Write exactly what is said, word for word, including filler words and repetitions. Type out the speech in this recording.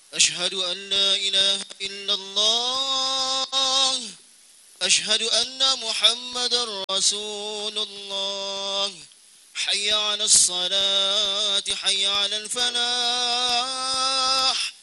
أشهد أن لا إله إلا الله. أشهد أن محمد رسول الله. حي على الصلاة، حي على الفلاح.